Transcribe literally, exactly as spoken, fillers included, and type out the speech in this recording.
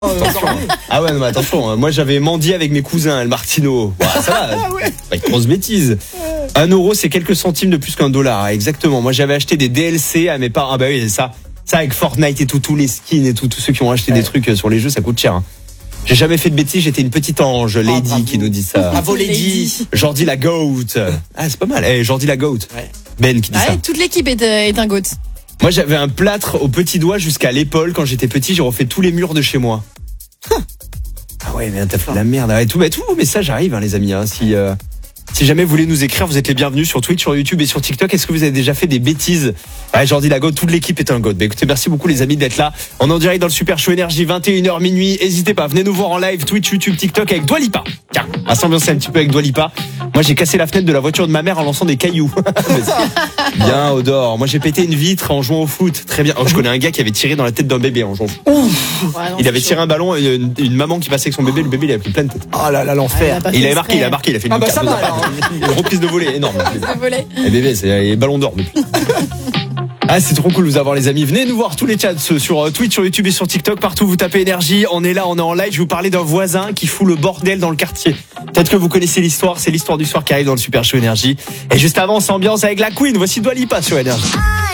Attention. Ah ouais, non, mais attention, moi j'avais mendié avec mes cousins, El Martino. Bah, ça va, Ah ouais. pas une grosse bêtise. Un euro, c'est quelques centimes de plus qu'un dollar, exactement. Moi j'avais acheté des D L C à mes parents. Ah bah oui, c'est ça. Ça avec Fortnite et tout, tous les skins et tout, tous ceux qui ont acheté ouais. des trucs sur les jeux, ça coûte cher. Hein. J'ai jamais fait de bêtises, j'étais une petite ange, Lady oh, qui nous dit ça. Bravo Lady. Jordi la goat. Ah c'est pas mal, eh, Jordi la goat. Ouais. Ben qui dit ouais, ça. Toute l'équipe est, est un goat. Moi j'avais un plâtre au petit doigt jusqu'à l'épaule quand j'étais petit, j'ai refait tous les murs de chez moi. Ah ouais, mais t'as fait de la merde. Ouais, tout, bah, tous vos messages arrivent, hein, les amis. Hein, si, euh, si jamais vous voulez nous écrire, vous êtes les bienvenus sur Twitch, sur YouTube et sur TikTok. Est-ce que vous avez déjà fait des bêtises? Ouais, Jordi la goat, toute l'équipe est un goat. Bah, écoutez, merci beaucoup les amis d'être là. On est en direct dans le Super Show Énergie, vingt et une heures minuit. N'hésitez pas, venez nous voir en live, Twitch, YouTube, TikTok avec Dua Lipa. Tiens, on va s'ambiancer un petit peu avec Dua Lipa. Moi, j'ai cassé la fenêtre de la voiture de ma mère en lançant des cailloux. Bien, Odor. Moi, j'ai pété une vitre en jouant au foot. Très bien. Oh, je connais un gars qui avait tiré dans la tête d'un bébé en jouant au foot. Ouais, non, il avait tiré chaud. un ballon et une, une maman qui passait avec son bébé. Le bébé, il avait pris plein de tête. Oh là là, l'enfer. Ah, il, il avait marqué, il a marqué, il a fait une, ah bah ça va, alors. une reprise de volée énorme. De volée. Et bébé, c'est les ballons d'or depuis. Ah, c'est trop cool de vous avoir les amis. Venez nous voir tous les chats sur Twitch, sur YouTube et sur TikTok. Partout, vous tapez énergie. On est là, on est en live. Je vais vous parler d'un voisin qui fout le bordel dans le quartier. Peut-être que vous connaissez l'histoire. C'est l'histoire du soir qui arrive dans le Super Show Énergie. Et juste avant, on s'ambiance avec la Queen. Voici Dua Lipa sur Énergie.